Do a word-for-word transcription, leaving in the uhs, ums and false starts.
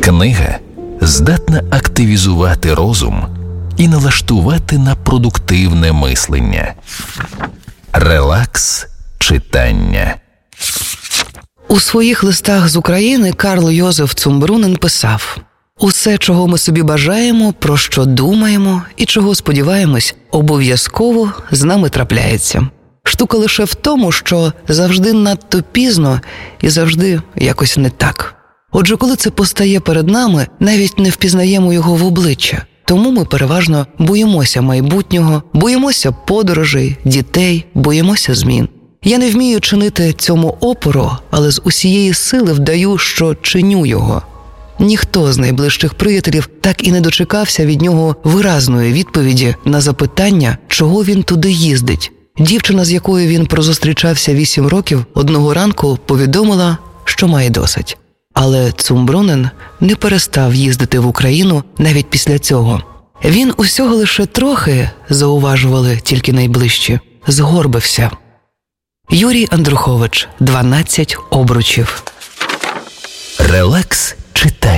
Книга здатна активізувати розум і налаштувати на продуктивне мислення. Релакс читання. У своїх листах з України Карл Йозеф Цумбрунен писав: «Усе, чого ми собі бажаємо, про що думаємо і чого сподіваємось, обов'язково з нами трапляється. Штука лише в тому, що завжди надто пізно і завжди якось не так. Отже, коли це постає перед нами, навіть не впізнаємо його в обличчя. Тому ми переважно боїмося майбутнього, боїмося подорожей, дітей, боїмося змін. Я не вмію чинити цьому опору, але з усієї сили вдаю, що чиню його». Ніхто з найближчих приятелів так і не дочекався від нього виразної відповіді на запитання, чого він туди їздить. Дівчина, з якою він прозустрічався вісім років, одного ранку повідомила, що має досить. Але Цумбрунен не перестав їздити в Україну навіть після цього. Він усього лише трохи, зауважували тільки найближчі, згорбився. Юрій Андрухович, дванадцять обручів. Релакс читання.